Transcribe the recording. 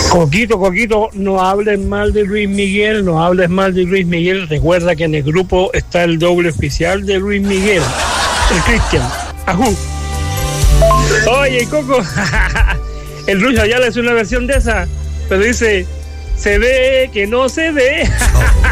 Coquito, no hables mal de Luis Miguel, no hables mal de Luis Miguel. Recuerda que en el grupo está el doble oficial de Luis Miguel, el Cristian. Ajú. Oye, Coco, el Luis Ayala es una versión de esa, pero dice, se ve que no se ve.